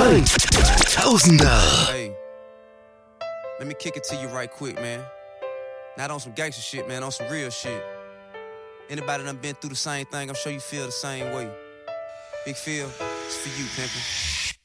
Tausender. Hey, let me kick it to you right quick, man. Not on some gangster shit, man, on some real shit. Anybody done been through the same thing, I'm sure you feel the same way. Big Phil, it's for you, pimpin'.